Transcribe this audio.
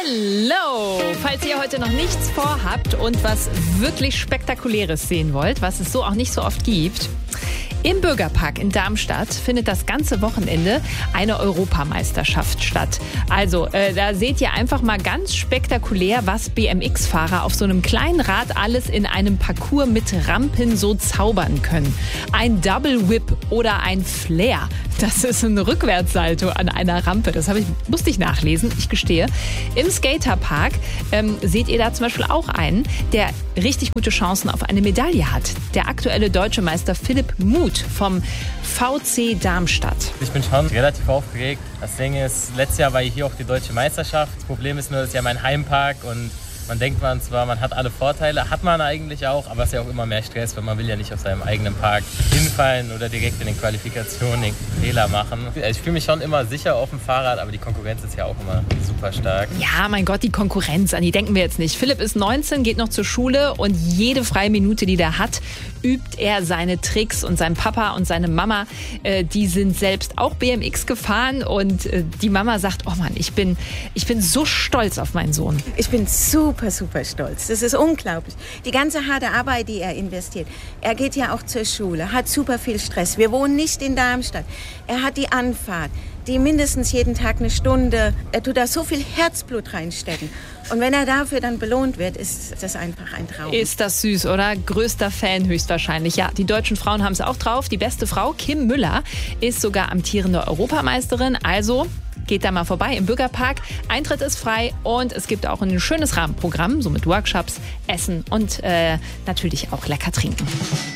Hallo! Falls ihr heute noch nichts vorhabt und was wirklich Spektakuläres sehen wollt, was es so auch nicht so oft gibt, im Bürgerpark in Darmstadt findet das ganze Wochenende eine Europameisterschaft statt. Also, da seht ihr einfach mal ganz spektakulär, was BMX-Fahrer auf so einem kleinen Rad alles in einem Parcours mit Rampen so zaubern können. Ein Double Whip oder ein Flair. Das ist ein Rückwärtssalto an einer Rampe. Das musste ich nachlesen, ich gestehe. Im Skaterpark seht ihr da zum Beispiel auch einen, der richtig gute Chancen auf eine Medaille hat. Der aktuelle deutsche Meister Philipp Muth vom VC Darmstadt. Ich bin schon relativ aufgeregt. Das Ding ist, letztes Jahr war hier auch die deutsche Meisterschaft. Das Problem ist nur, das ist ja mein Heimpark und man denkt zwar, man hat alle Vorteile, hat man eigentlich auch, aber es ist ja auch immer mehr Stress, weil man will ja nicht auf seinem eigenen Park hinfallen oder direkt in den Qualifikationen den Fehler machen. Ich fühle mich schon immer sicher auf dem Fahrrad, aber die Konkurrenz ist ja auch immer super stark. Ja, mein Gott, die Konkurrenz, an die denken wir jetzt nicht. Philipp ist 19, geht noch zur Schule und jede freie Minute, die der hat, übt er seine Tricks. Und sein Papa und seine Mama, die sind selbst auch BMX gefahren und die Mama sagt, oh Mann, ich bin so stolz auf meinen Sohn. Ich bin super stolz. Das ist unglaublich. Die ganze harte Arbeit, die er investiert. Er geht ja auch zur Schule, hat super viel Stress. Wir wohnen nicht in Darmstadt. Er hat die Anfahrt, die mindestens jeden Tag eine Stunde. Er tut da so viel Herzblut reinstecken. Und wenn er dafür dann belohnt wird, ist das einfach ein Traum. Ist das süß, oder? Größter Fan höchstwahrscheinlich. Ja, die deutschen Frauen haben es auch drauf. Die beste Frau, Kim Müller, ist sogar amtierende Europameisterin. Also geht da mal vorbei im Bürgerpark. Eintritt ist frei und es gibt auch ein schönes Rahmenprogramm, so mit Workshops, Essen und natürlich auch lecker trinken.